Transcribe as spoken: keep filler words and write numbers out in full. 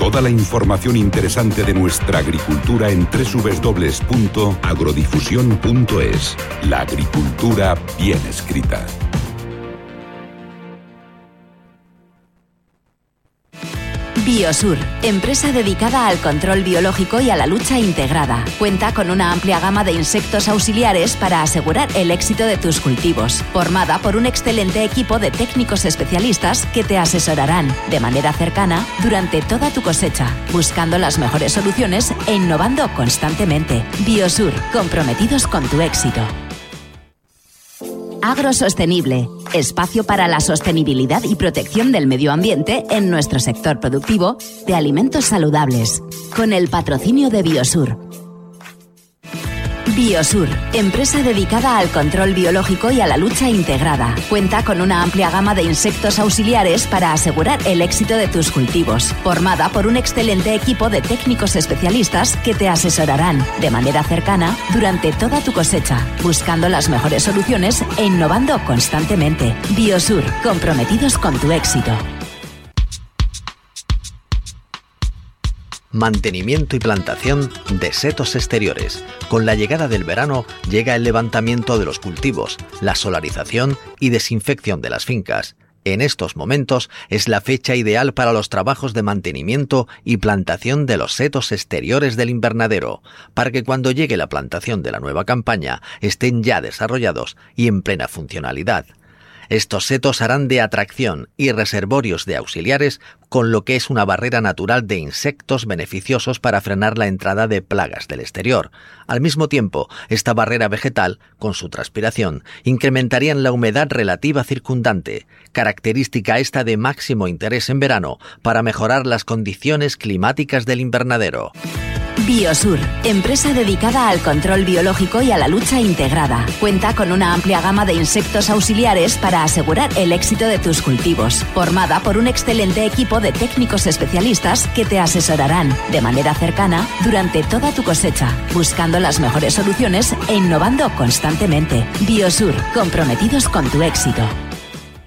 Toda la información interesante de nuestra agricultura en doble u doble u doble u punto agrodifusión punto es. La agricultura bien escrita. Biosur, empresa dedicada al control biológico y a la lucha integrada. Cuenta con una amplia gama de insectos auxiliares para asegurar el éxito de tus cultivos. Formada por un excelente equipo de técnicos especialistas que te asesorarán de manera cercana durante toda tu cosecha, buscando las mejores soluciones e innovando constantemente. Biosur, comprometidos con tu éxito. Agrosostenible, espacio para la sostenibilidad y protección del medio ambiente en nuestro sector productivo de alimentos saludables, con el patrocinio de Biosur. Biosur, empresa dedicada al control biológico y a la lucha integrada. Cuenta con una amplia gama de insectos auxiliares para asegurar el éxito de tus cultivos. Formada por un excelente equipo de técnicos especialistas que te asesorarán de manera cercana durante toda tu cosecha, buscando las mejores soluciones e innovando constantemente. Biosur, comprometidos con tu éxito. Mantenimiento y plantación de setos exteriores. Con la llegada del verano llega el levantamiento de los cultivos, la solarización y desinfección de las fincas. En estos momentos es la fecha ideal para los trabajos de mantenimiento y plantación de los setos exteriores del invernadero, para que cuando llegue la plantación de la nueva campaña estén ya desarrollados y en plena funcionalidad. Estos setos harán de atracción y reservorios de auxiliares, con lo que es una barrera natural de insectos beneficiosos para frenar la entrada de plagas del exterior. Al mismo tiempo, esta barrera vegetal, con su transpiración, incrementaría la humedad relativa circundante, característica esta de máximo interés en verano para mejorar las condiciones climáticas del invernadero. Biosur, empresa dedicada al control biológico y a la lucha integrada. Cuenta con una amplia gama de insectos auxiliares para asegurar el éxito de tus cultivos. Formada por un excelente equipo de técnicos especialistas que te asesorarán de manera cercana durante toda tu cosecha, buscando las mejores soluciones e innovando constantemente. Biosur, comprometidos con tu éxito.